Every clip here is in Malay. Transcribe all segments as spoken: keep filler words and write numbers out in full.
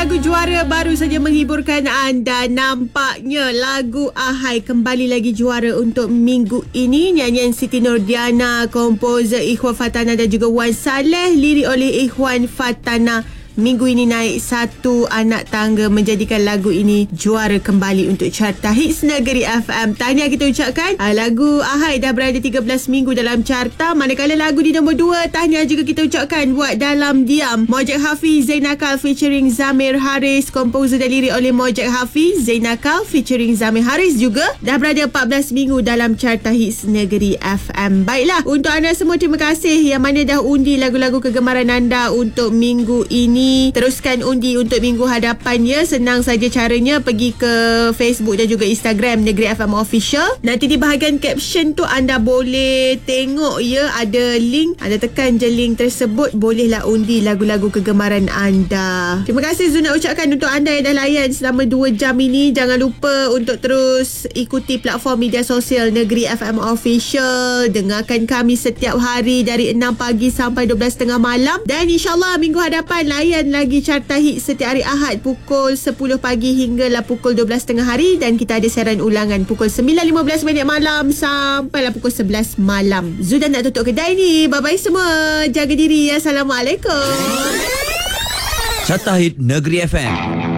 lagu juara baru saja menghiburkan anda. Nampaknya lagu Ahai kembali lagi juara untuk minggu ini. Nyanyian Siti Nordiana, komposer Ikhwan Fatana dan juga Wan Saleh, lirik oleh Ikhwan Fatana. Minggu ini naik satu anak tangga, menjadikan lagu ini juara kembali untuk carta hits negeri F M. Tahniah kita ucapkan. Lagu Ahai dah berada tiga belas minggu dalam carta. Manakala lagu di nombor dua, tahniah juga kita ucapkan buat Dalam Diam. Mojek Hafiz, Zainakal featuring Zamir Haris, komposer dan lirik oleh Mojek Hafiz, Zainakal featuring Zamir Haris juga dah berada empat belas minggu dalam carta hits negeri F M. Baiklah, untuk anda semua terima kasih yang mana dah undi lagu-lagu kegemaran anda untuk minggu ini. Teruskan undi untuk minggu hadapan ya. Senang saja caranya, pergi ke Facebook dan juga Instagram Negeri F M Official. Nanti di bahagian caption tu anda boleh tengok ya, ada link. Anda tekan je link tersebut, bolehlah undi lagu-lagu kegemaran anda. Terima kasih Zul nak ucapkan untuk anda yang dah layan selama dua jam ini. Jangan lupa untuk terus ikuti platform media sosial Negeri F M Official. Dengarkan kami setiap hari dari enam pagi sampai dua belas tiga puluh malam. Dan insyaAllah minggu hadapan layan lagi carta hit setiap hari Ahad pukul sepuluh pagi hinggalah pukul dua belas tengah hari. Dan kita ada siaran ulangan pukul sembilan lima belas minit malam sampailah pukul sebelas malam. Zudan nak tutup kedai ni. Bye-bye semua. Jaga diri. Assalamualaikum. Carta hit Negeri F M.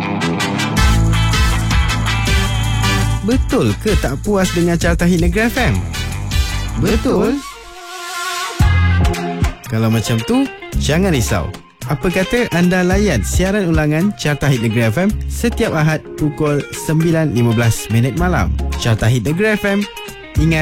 Betul ke tak puas dengan carta hit Negeri F M? Betul. Kalau macam tu, jangan risau. Apa kata anda layan siaran ulangan Carta Hit Negeri F M setiap Ahad pukul sembilan lima belas minit malam. Carta Hit Negeri F M. Ingat,